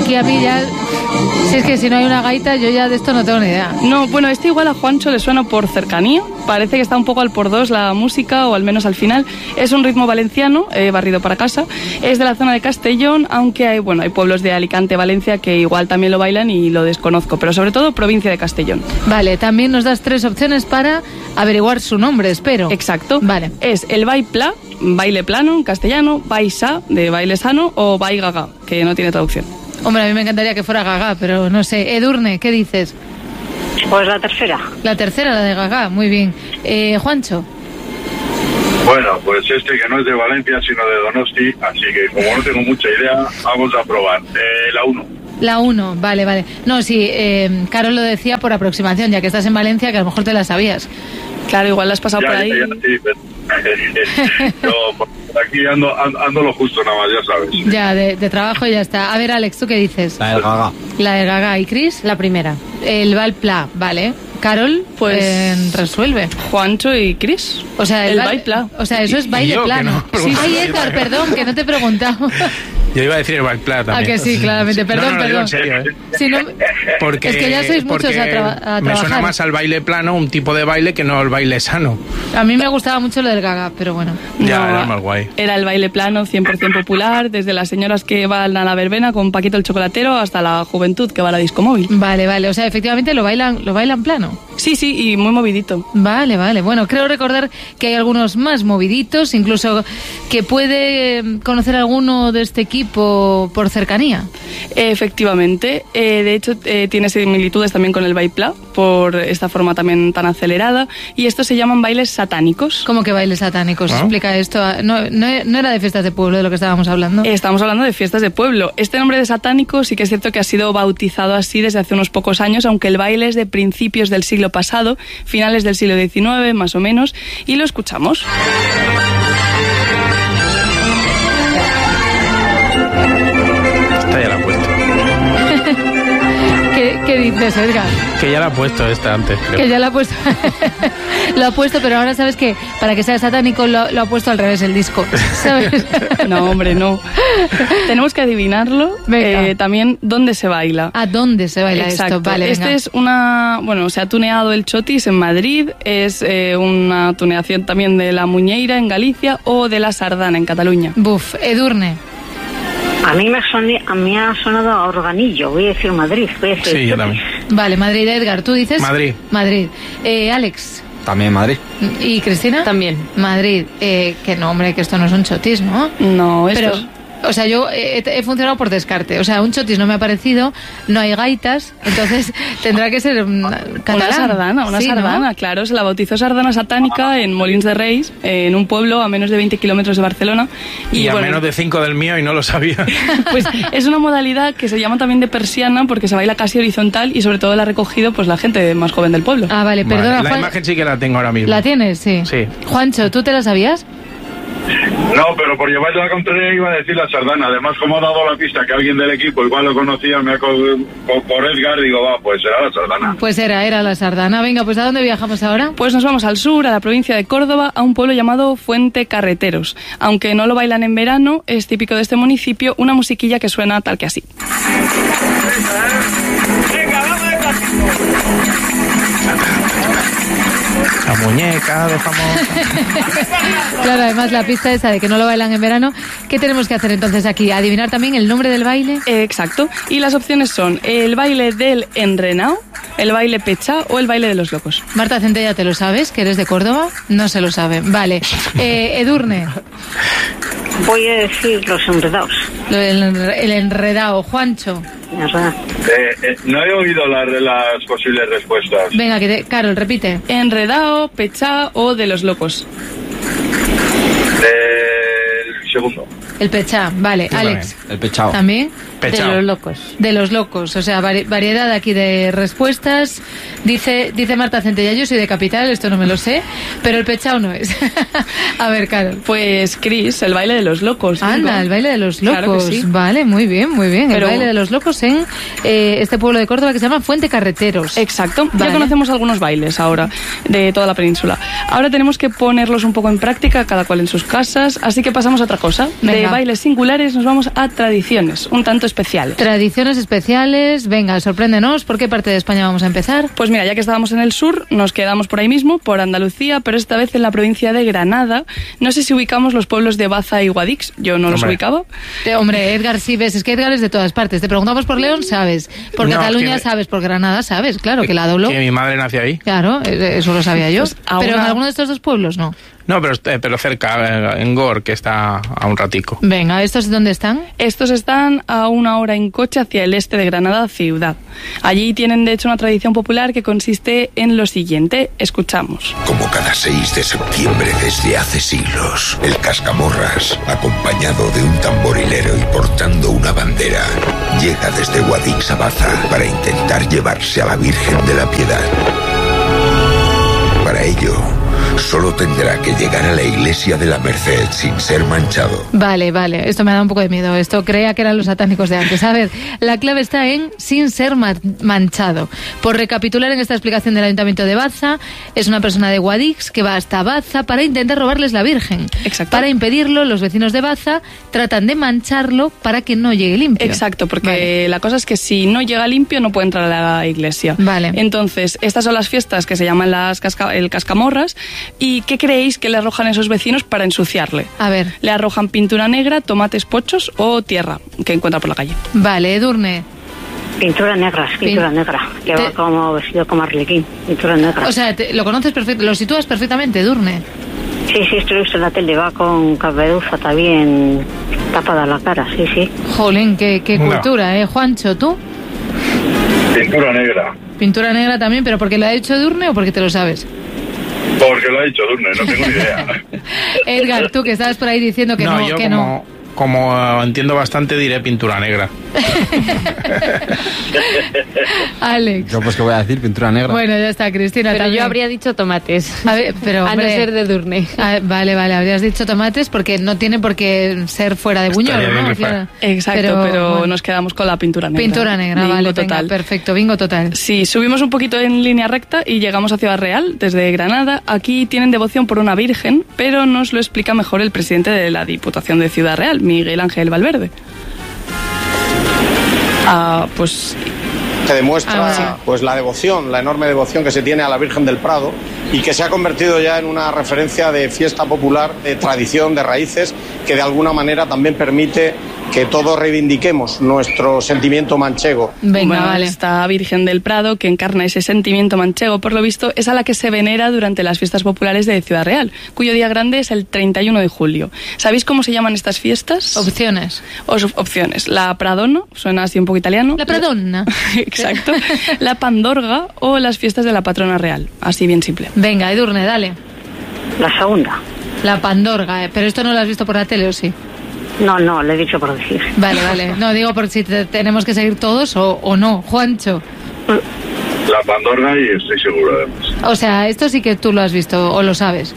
Aquí a mí ya, si es que si no hay una gaita, yo ya de esto no tengo ni idea. No, bueno, este igual a Juancho le suena por cercanía. Parece que está un poco al por dos la música, o al menos al final. Es un ritmo valenciano, barrido para casa. Es de la zona de Castellón, aunque hay pueblos de Alicante, Valencia, que igual también lo bailan y lo desconozco, pero sobre todo provincia de Castellón. Vale, también nos das 3 opciones para averiguar su nombre, espero. Exacto. Vale. Es el baipla, baile plano en castellano, baisa, de baile sano, o baigaga, que no tiene traducción. Hombre, a mí me encantaría que fuera Gaga, pero no sé. Edurne, ¿qué dices? Pues la tercera. La tercera, la de Gaga, muy bien. Juancho. Bueno, pues que no es de Valencia, sino de Donosti, así que como no tengo mucha idea, vamos a probar. La 1. La 1, vale. No, sí, Carol lo decía por aproximación, ya que estás en Valencia, que a lo mejor te la sabías. Claro, igual la has pasado por ahí. Sí, pero por aquí ando lo justo nada más, ya sabes. Ya, de trabajo y ya está. A ver, Alex, ¿tú qué dices? La del Gaga. La de Gaga. ¿Y Chris? La primera. El Valpla, vale. Carol, pues resuelve. Juancho y Chris. O sea, el baipla. O sea, eso es baile yo, plano. Que no, sí, ay, Edgar, perdón, que no te he preguntado. Yo iba a decir el baipla también. Ah, que sí, claramente. Perdón, no, perdón. Digo en serio, Sí, no, porque, es que ya sois muchos a trabajar. Me suena más al baile plano, un tipo de baile, que no al baile sano. A mí me gustaba mucho lo del Gaga, pero bueno. Ya, No, era más guay. Era el baile plano, 100% popular, desde las señoras que van a la verbena con Paquito el chocolatero hasta la juventud que va a la disco móvil. Vale. O sea, efectivamente lo bailan plano. Sí, y muy movidito. Vale. Bueno, creo recordar que hay algunos más moviditos, incluso que puede conocer alguno de este equipo por cercanía. Efectivamente. De hecho, tiene similitudes también con el baipla, por esta forma también tan acelerada. Y estos se llaman bailes satánicos. ¿Cómo que bailes satánicos? ¿Ah? Explica esto. No era de fiestas de pueblo de lo que estábamos hablando. Estamos hablando de fiestas de pueblo. Este nombre de satánico sí que es cierto que ha sido bautizado así desde hace unos pocos años, aunque el baile es de principios del siglo pasado, finales del siglo XIX, más o menos, y lo escuchamos. Esta ya la ha puesto. ¿Qué dices, Edgar? Que ya la ha puesto esta antes, creo. Que ya lo ha puesto. Lo ha puesto, pero ahora sabes que para que sea satánico lo ha puesto al revés el disco. ¿Sabes? No, hombre, no. Tenemos que adivinarlo. También dónde se baila. ¿A dónde se baila esto? Vale, este venga. es se ha tuneado el chotis en Madrid, es una tuneación también de la muñeira en Galicia o de la sardana en Cataluña. Buf, Edurne. A mí me ha sonado a organillo. Voy a decir Madrid. Sí, yo también. Vale, Madrid. Edgar, ¿tú dices? Madrid. Alex. También Madrid. ¿Y Cristina? También. Madrid. Que no, hombre, que esto no es un chotis, ¿no? No, esto Pero, es... o sea, yo he funcionado por descarte. O sea, un chotis no me ha parecido, no hay gaitas, entonces tendrá que ser catalán. Una Sí, sardana, ¿no? claro. Se la bautizó sardana satánica en Molins de Reis, en un pueblo a menos de 20 kilómetros de Barcelona. Y a menos de 5 del mío y no lo sabía. Pues es una modalidad que se llama también de persiana porque se baila casi horizontal y sobre todo la ha recogido pues la gente más joven del pueblo. Ah, vale, perdona, La Juan. imagen sí que la tengo ahora mismo. ¿La tienes? Sí. Sí. Juancho, ¿tú te la sabías? No, pero por llevarle la contraria iba a decir la sardana. Además, como ha dado la pista que alguien del equipo igual lo conocía, por Edgar, digo, pues será la sardana. Pues era la sardana. Venga, pues ¿a dónde viajamos ahora? Pues nos vamos al sur, a la provincia de Córdoba, a un pueblo llamado Fuente Carreteros. Aunque no lo bailan en verano, es típico de este municipio una musiquilla que suena tal que así. La muñeca de famosa. Claro, además la pista esa de que no lo bailan en verano. ¿Qué tenemos que hacer entonces aquí? ¿Adivinar también el nombre del baile? Exacto. Y las opciones son el baile del enrenao, el baile pechá o el baile de los locos. Marta Centella, ¿te lo sabes? ¿Que eres de Córdoba? No se lo sabe. Vale. Edurne. Voy a decir los enredados. El enredao. Juancho. No he oído las posibles respuestas. Venga, Carol, repite. Enredao, pechá o de los locos. El segundo. El pechá, vale. Alex. El pechao. ¿También? Pechao. De los locos. De los locos, o sea, variedad aquí de respuestas. Dice Marta Centella, yo soy de Capital, esto no me lo sé, pero el pechao no es. A ver, Carol. Pues Cris, el baile de los locos. Anda, digo. el baile de los locos. Claro que sí. Vale, muy bien, muy bien. Pero- El baile de los locos en este pueblo de Córdoba que se llama Fuente Carreteros. Exacto. Vale. Ya conocemos algunos bailes ahora de toda la península. Ahora tenemos que ponerlos un poco en práctica, cada cual en sus casas, así que pasamos a otra cosa. Venga. bailes singulares nos vamos a tradiciones, un tanto especiales. Tradiciones especiales, venga, sorpréndenos. ¿Por qué parte de España vamos a empezar? Pues mira, ya que estábamos en el sur, nos quedamos por ahí mismo, por Andalucía, pero esta vez en la provincia de Granada. No sé si ubicamos los pueblos de Baza y Guadix, yo no los ubicaba. Hombre, Edgar, sí ves, es que Edgar es de todas partes. Te preguntamos por León, sabes. Por Cataluña sabes, por Granada sabes, claro, que la dobló. Que mi madre nació ahí. Claro, eso lo sabía yo. Pues pero en alguno de estos dos pueblos no. No, pero cerca, en Gor, que está a un ratico. Venga, ¿estos dónde están? Estos están a 1 hora en coche hacia el este de Granada, ciudad. Allí tienen, de hecho, una tradición popular que consiste en lo siguiente. Escuchamos. Como cada 6 de septiembre desde hace siglos, el Cascamorras, acompañado de un tamborilero y portando una bandera, llega desde Guadix a Baza para intentar llevarse a la Virgen de la Piedad. Para ello, solo tendrá que llegar a la iglesia de la Merced sin ser manchado. Vale, esto me da un poco de miedo. Esto creía que eran los satánicos de antes. A ver, la clave está en sin ser manchado. Por recapitular en esta explicación del Ayuntamiento de Baza, es una persona de Guadix que va hasta Baza para intentar robarles la Virgen. Exacto. Para impedirlo, los vecinos de Baza tratan de mancharlo para que no llegue limpio. Exacto, porque la cosa es que si no llega limpio no puede entrar a la iglesia. Vale. Entonces, estas son las fiestas que se llaman el Cascamorras. ¿Y qué creéis que le arrojan esos vecinos para ensuciarle? A ver. Le arrojan pintura negra, tomates pochos o tierra que encuentra por la calle. Vale, Edurne. Pintura negra. Que va como vestido como arlequín. Pintura negra. O sea, lo conoces perfecto, lo sitúas perfectamente, Edurne. Sí, esto lo he visto en la tele. Va con caperuza también tapada la cara, sí. Jolín, qué cultura, Juancho, ¿tú? Pintura negra. Pintura negra también, ¿pero porque lo ha hecho Edurne o porque te lo sabes? Porque lo ha dicho Durne, no tengo ni idea. Edgar, tú que estabas por ahí diciendo que no, yo que como entiendo bastante, diré pintura negra. Alex. Yo pues que voy a decir pintura negra. Bueno, ya está, Cristina. Pero también. yo habría dicho tomates. A ver, pero a no hombre, ser de Durne. Vale, habrías dicho tomates porque no tiene por qué ser fuera de Buñol, ¿no? Exacto, pero bueno, nos quedamos con la pintura negra. Pintura negra, bingo vale, total. venga, perfecto, bingo total. Sí, subimos un poquito en línea recta y llegamos a Ciudad Real, desde Granada. Aquí tienen devoción por una virgen, pero nos lo explica mejor el presidente de la Diputación de Ciudad Real, Miguel Ángel Valverde. Pues que demuestra pues la devoción, la enorme devoción que se tiene a la Virgen del Prado y que se ha convertido ya en una referencia de fiesta popular, de tradición, de raíces, que de alguna manera también permite que todos reivindiquemos nuestro sentimiento manchego. Venga, vale. Esta Virgen del Prado, que encarna ese sentimiento manchego, por lo visto, es a la que se venera durante las fiestas populares de Ciudad Real, cuyo día grande es el 31 de julio. ¿Sabéis cómo se llaman estas fiestas? Opciones. Opciones. La Pradona, suena así un poco italiano. La Pradonna. Exacto. La Pandorga o las fiestas de la Patrona Real, así bien simple. Venga, Edurne, dale. La segunda. La Pandorga, pero esto no lo has visto por la tele, ¿o sí? No, lo he dicho por decir. Vale. No, digo por si tenemos que seguir todos o no. Juancho. La Pandorga y estoy seguro además. O sea, esto sí que tú lo has visto o lo sabes.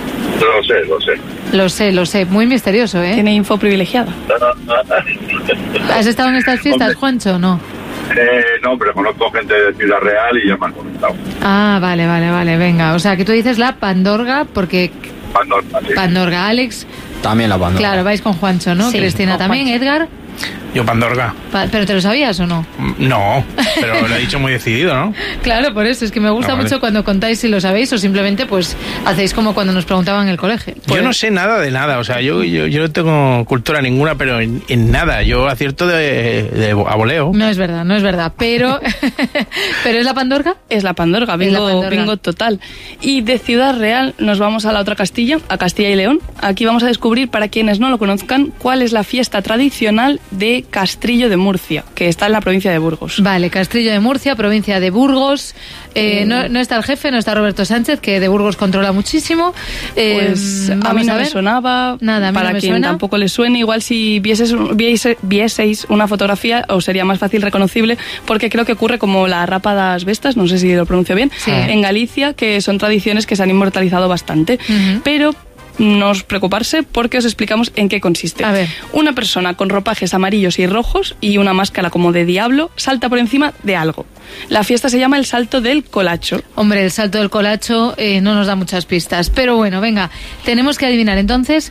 Lo sé. Lo sé. Muy misterioso, ¿eh? Tiene info privilegiada. ¿Has estado en estas fiestas, Juancho, o no? No, pero conozco gente de Ciudad Real y ya me han comentado. Ah, vale, venga. O sea, que tú dices la Pandorga porque... Pandorga, sí. Pandorga, Alex. También la Pandorga. Claro, vais con Juancho, ¿no? Sí, Cristina también, Juancho. Edgar. Yo Pandorga. ¿Pero te lo sabías o no? No, pero lo he dicho muy decidido, ¿no? Claro, por eso. Es que me gusta mucho cuando contáis si lo sabéis o simplemente pues hacéis como cuando nos preguntaban en el colegio. Yo no sé nada de nada, o sea, yo no tengo cultura ninguna, pero en nada. Yo acierto de a voleo. No es verdad. Pero ¿pero es la Pandorga? Es la Pandorga, bingo total. Y de Ciudad Real nos vamos a la otra Castilla, a Castilla y León. Aquí vamos a descubrir, para quienes no lo conozcan, cuál es la fiesta tradicional de Castrillo de Murcia, que está en la provincia de Burgos. Vale, Castrillo de Murcia, provincia de Burgos. No está el jefe, no está Roberto Sánchez, que de Burgos controla muchísimo. Pues a mí no me sonaba. Nada, a mí para no me quien suena. tampoco le suene, igual si vieseis una fotografía os sería más fácil reconocible, porque creo que ocurre como la Rapa das Vestas, no sé si lo pronuncio bien, sí, en Galicia, que son tradiciones que se han inmortalizado bastante. Pero no os preocuparse porque os explicamos en qué consiste. A ver. Una persona con ropajes amarillos y rojos y una máscara como de diablo salta por encima de algo. La fiesta se llama el salto del colacho. Hombre, el salto del colacho no nos da muchas pistas. Pero bueno, venga, tenemos que adivinar entonces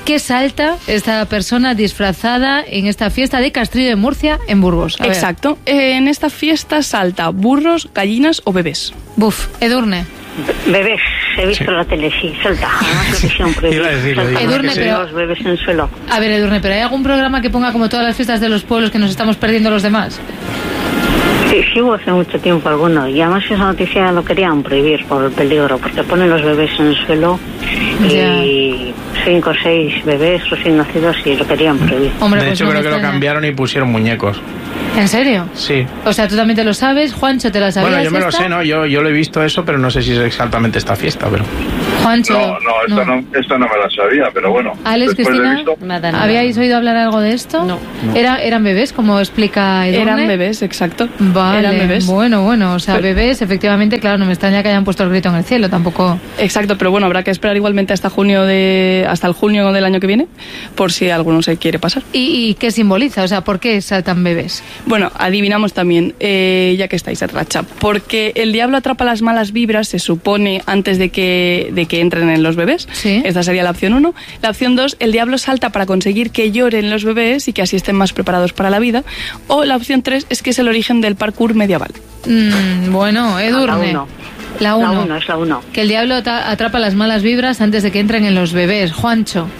¿Qué salta esta persona disfrazada en esta fiesta de Castrillo de Murcia en Burgos? Exacto. En esta fiesta salta burros, gallinas o bebés. Buf, Edurne. Bebés, he visto la tele, sí, salta. Además, lo quisieron prohibir. Edurne, pero los bebés en el suelo. A ver, Edurne, ¿pero hay algún programa que ponga como todas las fiestas de los pueblos que nos estamos perdiendo los demás? Sí, hubo hace mucho tiempo alguno. Y además esa noticia lo querían prohibir por el peligro, porque ponen los bebés en el suelo y 5 o 6 bebés recién nacidos y lo querían prohibir. Hombre, de hecho, creo que lo cambiaron y pusieron muñecos. ¿En serio? Sí. O sea, tú también te lo sabes, Juancho, ¿te la sabías? Bueno, yo me lo esta? sé, ¿no? Yo lo he visto eso, pero no sé si es exactamente esta fiesta, pero... Juancho. Esta no me la sabía, pero bueno. Alex, Cristina, nada. ¿habíais oído hablar algo de esto? No. ¿Eran bebés, como explica Edurne? Eran bebés, exacto. Vale, eran bebés. Bueno, o sea, bebés, efectivamente, claro, no me extraña que hayan puesto el grito en el cielo, tampoco... Exacto, pero bueno, habrá que esperar igualmente hasta el junio del año que viene, por si alguno se quiere pasar. ¿Y qué simboliza? O sea, ¿por qué saltan bebés? Bueno, adivinamos también, ya que estáis a racha, porque el diablo atrapa las malas vibras, se supone, antes de que entren en los bebés. Sí. Esta sería la opción 1. La opción 2, el diablo salta para conseguir que lloren los bebés y que así estén más preparados para la vida. O la opción 3 es que es el origen del parkour medieval. Bueno, Edurne. La 1 es la 1. Que el diablo atrapa las malas vibras antes de que entren en los bebés. Juancho.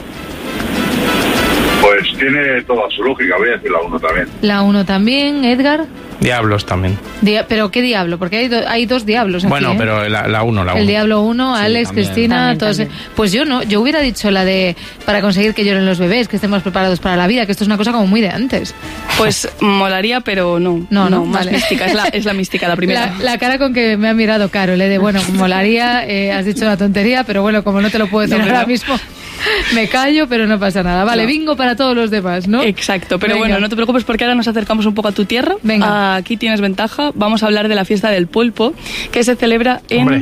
Pues tiene toda su lógica, voy a decir la 1 también. La 1 también, Edgar. Diablos también. ¿Pero qué diablo? Porque hay dos diablos aquí, bueno, pero la 1. El diablo 1, Sí, Alex, también. Cristina, todos. Pues yo no, yo hubiera dicho la de para conseguir que lloren los bebés, que estemos preparados para la vida, que esto es una cosa como muy de antes. Pues molaría, pero no, más vale. mística, es la mística, la primera. La cara con que me ha mirado Carol, de bueno, molaría, has dicho una tontería, pero bueno, como no te lo puedo decir ahora mismo, me callo, pero no pasa nada. Vale, bingo para todos los demás, ¿no? Exacto, pero Venga. bueno, no te preocupes porque ahora nos acercamos un poco a tu tierra. Venga. Aquí tienes ventaja. Vamos a hablar de la fiesta del pulpo, que se celebra en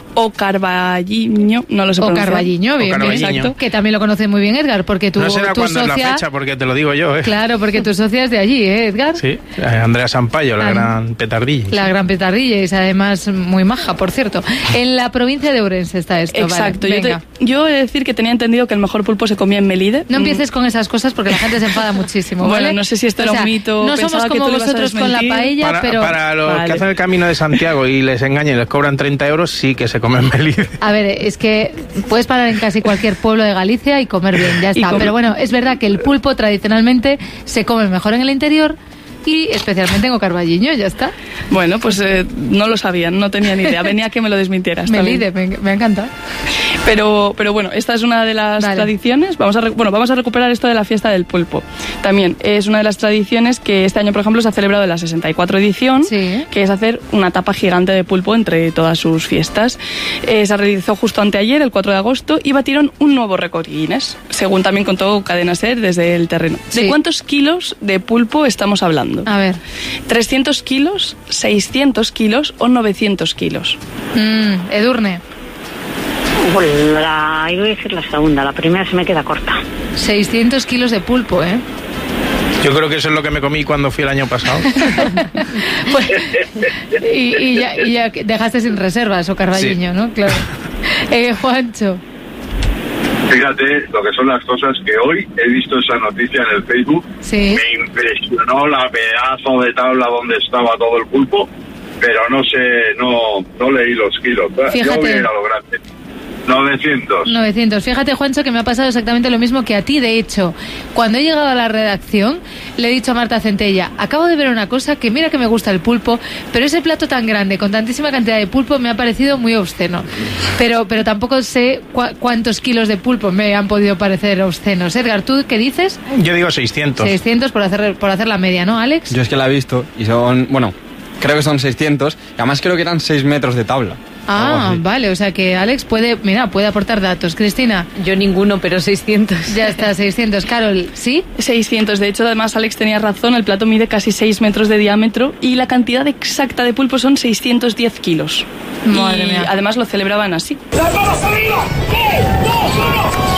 Ocarvalliño, no lo sé pronunciar. Ocarvalliño, bien, Ocarvalliño. exacto. Que también lo conoce muy bien Edgar, porque No será tu cuándo es la socia... fecha, porque te lo digo yo, ¿eh? Claro, porque tu socia es de allí, Edgar. Sí, Andrea Sampaio, la gran petardilla. La gran petardilla, y es además muy maja, por cierto. En la provincia de Ourense está esto. Exacto, Vale, venga. yo he de decir que tenía entendido que el mejor pulpo se comía en Melide. No empieces con esas cosas porque la gente se enfada muchísimo. Bueno, ¿vale? no sé si esto era un mito, No pensaba somos que como tú lo ibas a vosotros con la desmentir. paella, pero. Para los Vale. que hacen el camino de Santiago y les engañan y les cobran 30 euros, sí que se comen Melide. A ver, es que puedes parar en casi cualquier pueblo de Galicia y comer bien, ya está. Pero bueno, es verdad que el pulpo tradicionalmente se come mejor en el interior y especialmente en Ocarvalliño, ya está. Bueno, pues no lo sabían, no tenía ni idea. Venía a que me lo desmintieras. Melide, me ha encantado. Pero bueno, esta es una de las tradiciones. Vamos a recuperar esto de la fiesta del pulpo. También es una de las tradiciones que este año, por ejemplo, se ha celebrado en la 64 edición, que es hacer una tapa gigante de pulpo entre todas sus fiestas. Se realizó justo anteayer, el 4 de agosto, y batieron un nuevo récord Guinness, según también contó Cadena SER desde el terreno. ¿De cuántos kilos de pulpo estamos hablando? A ver. ¿300 kilos, 600 kilos o 900 kilos? Edurne. Pues yo voy a decir la segunda, la primera se me queda corta. 600 kilos de pulpo, ¿eh? Yo creo que eso es lo que me comí cuando fui el año pasado. Pues, y ya dejaste sin reservas Ocarvalliño, Sí. ¿no? Claro. Juancho. Fíjate lo que son las cosas que hoy he visto esa noticia en el Facebook. Sí. Me impresionó la pedazo de tabla donde estaba todo el pulpo, pero no leí los kilos. Fíjate. Yo voy a ir a lo grande. 900. Fíjate, Juancho, que me ha pasado exactamente lo mismo que a ti. De hecho, cuando he llegado a la redacción, le he dicho a Marta Centella, acabo de ver una cosa que mira que me gusta el pulpo, pero ese plato tan grande, con tantísima cantidad de pulpo, me ha parecido muy obsceno. Pero tampoco sé cuántos kilos de pulpo me han podido parecer obscenos. Edgar, ¿tú qué dices? Yo digo 600. 600 por hacer la media, ¿no, Alex? Yo es que la he visto y son, bueno, creo que son 600 y además creo que eran 6 metros de tabla. Ah, vale, o sea que Alex puede aportar datos. Cristina. Yo ninguno, pero 600. Ya está, 600. Carol, ¿sí? 600. De hecho, además, Alex tenía razón. El plato mide casi 6 metros de diámetro y la cantidad exacta de pulpo son 610 kilos. Madre mía. Además lo celebraban así. ¡Las manos arriba! 3, 2, 1.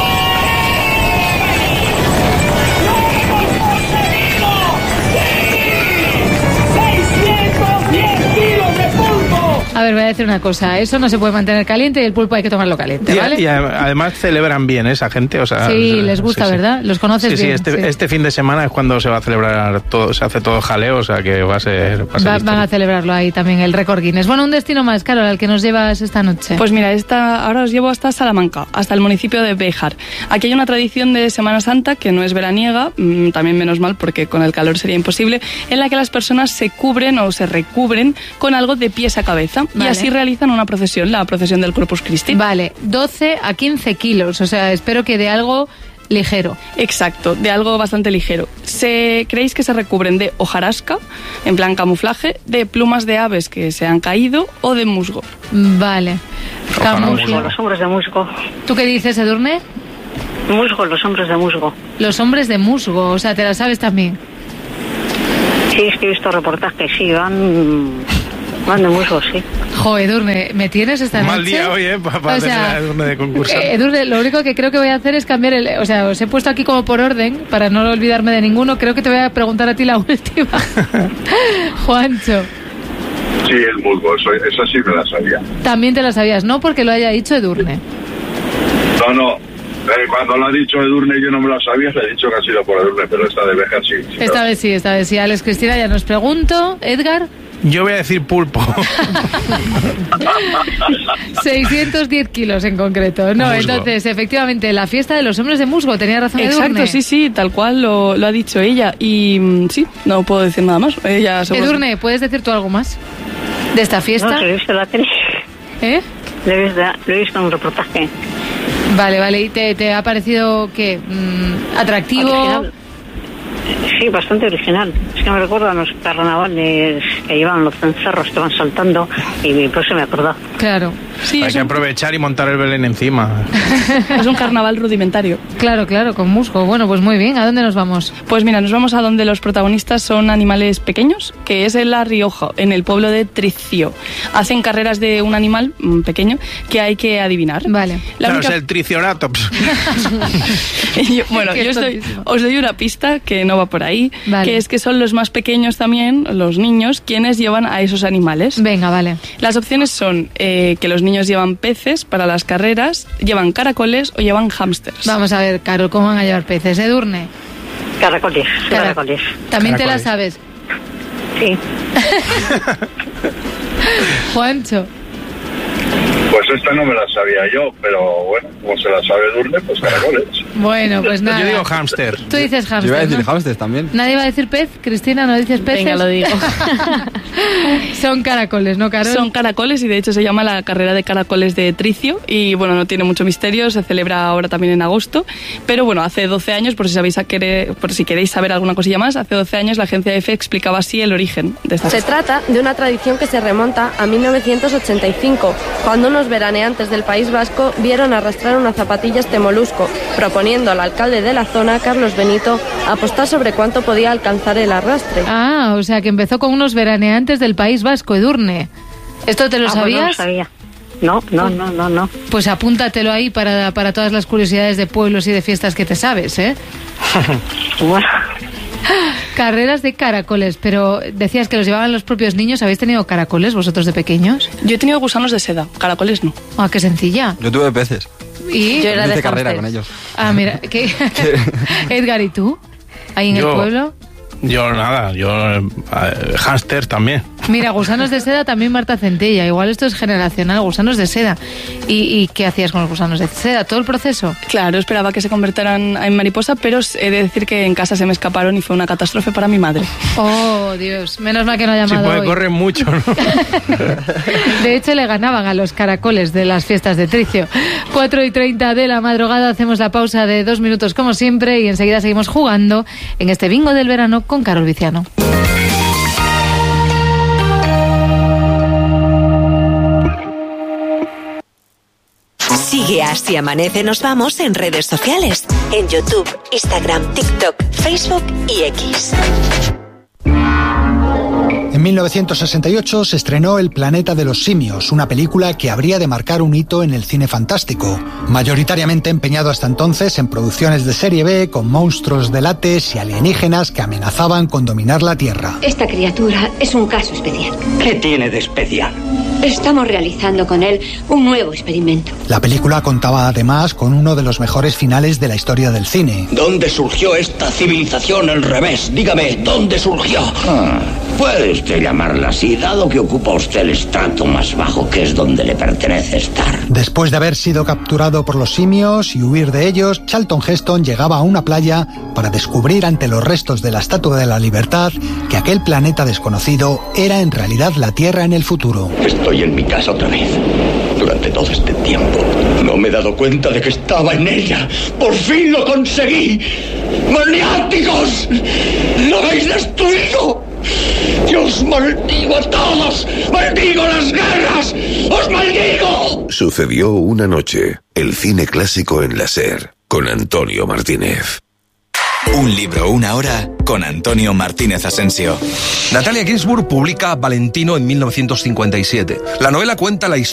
A ver, voy a decir una cosa. Eso no se puede mantener caliente y el pulpo hay que tomarlo caliente, ¿vale? Y además celebran bien esa gente, o sea... Sí, les gusta, ¿verdad? Los conoces bien. Sí, este fin de semana es cuando se va a celebrar todo, se hace todo jaleo, o sea que va a ser van a celebrarlo ahí también, el récord Guinness. Bueno, un destino más, Carol, al que nos llevas esta noche. Pues mira, ahora os llevo hasta Salamanca, hasta el municipio de Béjar. Aquí hay una tradición de Semana Santa que no es veraniega, también menos mal porque con el calor sería imposible, en la que las personas se cubren o se recubren con algo de pies a cabeza. Vale. Y así realizan una procesión, la procesión del Corpus Christi. Vale, 12 a 15 kilos, o sea, espero que de algo ligero. Exacto, de algo bastante ligero. ¿Creéis que se recubren de hojarasca, en plan camuflaje, de plumas de aves que se han caído o de musgo? Vale. Musgo, los hombres de musgo. ¿Tú qué dices, Edurne? Musgo, los hombres de musgo. Los hombres de musgo, o sea, ¿te la sabes también? Sí, es que he visto reportajes, sí, van de musgo, sí. Jo, Edurne, ¿me tienes esta noche? Mal día hoy, para tener a Edurne de concurso. Edurne, lo único que creo que voy a hacer es cambiar o sea, os he puesto aquí como por orden, para no olvidarme de ninguno. Creo que te voy a preguntar a ti la última. Juancho. Sí, el musgo, esa sí me la sabía. También te la sabías, ¿no? Porque lo haya dicho Edurne. No. Cuando lo ha dicho Edurne yo no me lo sabía, le he dicho que ha sido por Edurne, pero esta de Béjar sí. Esta vez sí. Alex, Cristina, ya nos pregunto. Edgar. Yo voy a decir pulpo. 610 kilos en concreto. No, musgo. Entonces, efectivamente, la fiesta de los hombres de musgo, tenía razón Edurne. Exacto, sí, tal cual lo ha dicho ella. Y sí, no puedo decir nada más. Edurne, ¿puedes decir tú algo más de esta fiesta? No, lo he visto en la tele. Lo he visto en un reportaje. Vale, ¿y te ha parecido qué? ¿Atractivo? Original. Sí, bastante original. Es que me recuerdo a los carnavales que llevaban los cencerros que van saltando y pues se me acordó. Claro. Sí, hay que aprovechar y montar el Belén encima. Es un carnaval rudimentario. Claro, con musgo. Bueno, pues muy bien. ¿A dónde nos vamos? Pues mira, nos vamos a donde los protagonistas son animales pequeños, que es en La Rioja, en el pueblo de Tricio. Hacen carreras de un animal pequeño que hay que adivinar. Vale. Es el Triceratops. Os doy una pista que no va por ahí, vale. Que es que son los más pequeños también, los niños, quienes llevan a esos animales. Venga, vale. Las opciones son que los niños llevan peces para las carreras, llevan caracoles o llevan hámsters. Vamos a ver, Carol, ¿cómo van a llevar peces? Edurne. Caracoles. ¿También te la sabes? Sí. Juancho. Pues esta no me la sabía yo, pero bueno, como se la sabe Edurne, pues caracoles. Bueno, pues nada. Yo digo hámster. Tú dices hámster. Yo iba a decir ¿no? hámster también. ¿Nadie va a decir pez? Cristina, ¿no dices peces? Venga, lo digo. Son caracoles, ¿no, Carol? Son caracoles y de hecho se llama la carrera de caracoles de Tricio y bueno, no tiene mucho misterio, se celebra ahora también en agosto, pero bueno, hace 12 años, por si queréis saber alguna cosilla más, hace 12 años la agencia EFE explicaba así el origen de esta fiesta. Se trata de una tradición que se remonta a 1985, cuando unos veraneantes del País Vasco vieron arrastrar una zapatilla este molusco, proponiendo al alcalde de la zona, Carlos Benito, apostar sobre cuánto podía alcanzar el arrastre. Ah, o sea que empezó con unos veraneantes del País Vasco, Edurne. ¿Esto te lo sabías? Pues no lo sabía. No. Pues apúntatelo ahí para todas las curiosidades de pueblos y de fiestas que te sabes, ¿eh? Bueno. Carreras de caracoles, pero decías que los llevaban los propios niños. ¿Habéis tenido caracoles vosotros de pequeños? Yo he tenido gusanos de seda, caracoles no. Ah, qué sencilla. Yo tuve peces. ¿Y? Yo era de carrera con ellos. Ah, mira, ¿qué? Edgar, ¿y tú? ¿Ahí en el pueblo? Yo nada, hámster también. Mira, gusanos de seda también Marta Centella. Igual esto es generacional, gusanos de seda. ¿Y qué hacías con los gusanos de seda? ¿Todo el proceso? Claro, esperaba que se convirtieran en mariposa, pero he de decir que en casa se me escaparon y fue una catástrofe para mi madre. Oh, Dios, menos mal que no ha llamado hoy. Corren mucho, ¿no? De hecho, le ganaban a los caracoles de las fiestas de Tricio. 4:30 de la madrugada, hacemos la pausa de 2 minutos como siempre y enseguida seguimos jugando en este bingo del verano con Carol Viciano. Sigue Así Amanece Nos Vamos en redes sociales, en YouTube, Instagram, TikTok, Facebook y X. En 1968 se estrenó El planeta de los simios, una película que habría de marcar un hito en el cine fantástico, mayoritariamente empeñado hasta entonces en producciones de serie B con monstruos de látex y alienígenas que amenazaban con dominar la Tierra. Esta criatura es un caso especial. ¿Qué tiene de especial? Estamos realizando con él un nuevo experimento. La película contaba además con uno de los mejores finales de la historia del cine. ¿Dónde surgió esta civilización al revés? Dígame, ¿dónde surgió? Puede usted llamarla así, dado que ocupa usted el estrato más bajo, que es donde le pertenece estar. Después de haber sido capturado por los simios y huir de ellos, Charlton Heston llegaba a una playa para descubrir ante los restos de la Estatua de la Libertad que aquel planeta desconocido era en realidad la Tierra en el futuro. Estoy en mi casa otra vez. Durante todo este tiempo no me he dado cuenta de que estaba en ella. ¡Por fin lo conseguí! ¡Maniáticos! ¡Lo habéis destruido! ¡Yo os maldigo a todos! ¡Maldigo las guerras! ¡Os maldigo! Sucedió una noche. El cine clásico en la SER, con Antonio Martínez. Un libro, una hora, con Antonio Martínez Asensio. Natalia Ginzburg publica Valentino en 1957. La novela cuenta la historia